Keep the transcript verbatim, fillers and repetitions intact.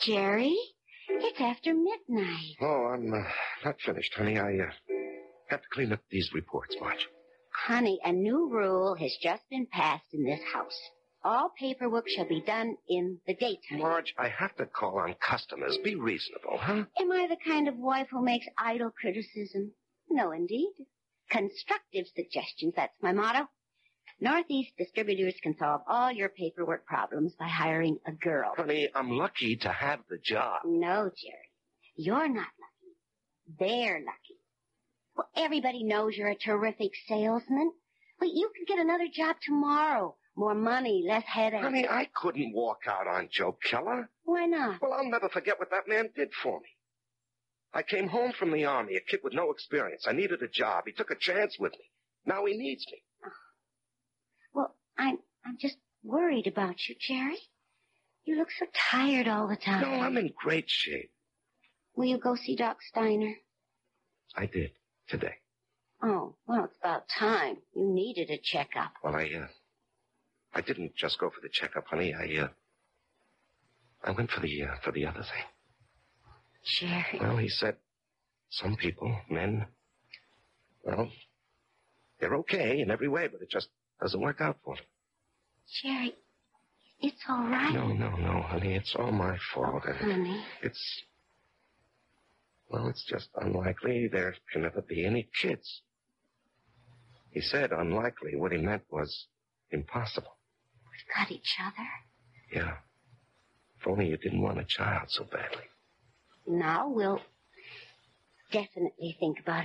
Jerry, it's after midnight. Oh, I'm uh, not finished, honey. I uh, have to clean up these reports, Marge. Honey, a new rule has just been passed in this house. All paperwork shall be done in the daytime. Marge, I have to call on customers. Be reasonable, huh? Am I the kind of wife who makes idle criticism? No, indeed. Constructive suggestions, that's my motto. Northeast Distributors can solve all your paperwork problems by hiring a girl. Honey, I'm lucky to have the job. No, Jerry. You're not lucky. They're lucky. Well, everybody knows you're a terrific salesman. Well, you could get another job tomorrow. More money, less headache. Honey, I couldn't walk out on Joe Keller. Why not? Well, I'll never forget what that man did for me. I came home from the army, a kid with no experience. I needed a job. He took a chance with me. Now he needs me. Oh. Well, I'm I'm just worried about you, Jerry. You look so tired all the time. No, I'm in great shape. Will you go see Doc Steiner? I did, today. Oh, well, it's about time. You needed a checkup. Well, I, uh, I didn't just go for the checkup, honey. I, uh, I went for the, uh, for the other thing. Jerry. Well, he said some people, men, well, they're okay in every way, but it just doesn't work out for them. Jerry, it's all right. No, no, no, honey. It's all my fault. Oh, honey. It's, well, it's just unlikely there can ever be any kids. He said unlikely. What he meant was impossible. We've got each other. Yeah. If only you didn't want a child so badly. Now we'll definitely think about